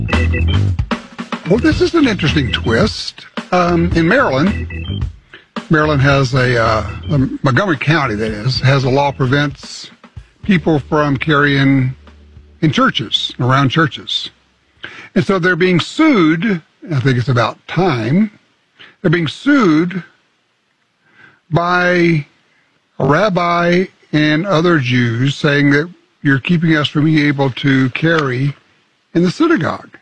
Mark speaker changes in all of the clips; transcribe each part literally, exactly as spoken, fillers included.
Speaker 1: Well, this is an interesting twist. Um, in Maryland, Maryland has a, uh, um, Montgomery County, that is, has a law prevents people from carrying in churches, around churches. And so they're being sued, I think it's about time, they're being sued by a rabbi and other Jews saying that you're keeping us from being able to carry in the synagogue.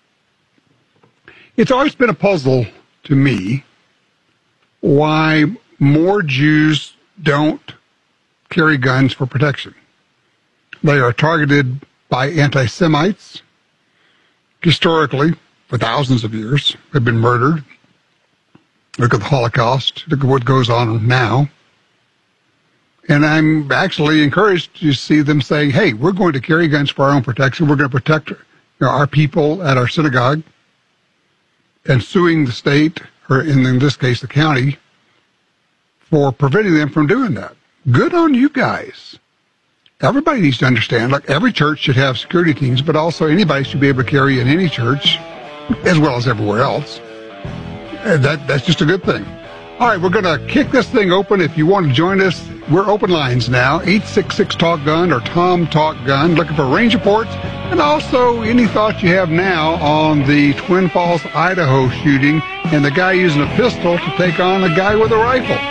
Speaker 1: It's always been a puzzle to me why more Jews don't carry guns for protection. They are targeted by anti-Semites. Historically, for thousands of years, have been murdered. Look at the Holocaust. Look at what goes on now. And I'm actually encouraged to see them saying, hey, we're going to carry guns for our own protection. We're going to protect, you know, our people at our synagogue, and suing the state, or in, in this case, the county, for preventing them from doing that. Good on you guys. Everybody needs to understand, like every church should have security teams, but also anybody should be able to carry in any church, as well as everywhere else. And that, that's just a good thing. All right, we're going to kick this thing open. If you want to join us, we're open lines now, eight six six talk gun or Tom Talk Gun, looking for range reports, and also any thoughts you have now on the Twin Falls, Idaho shooting, and the guy using a pistol to take on a guy with a rifle.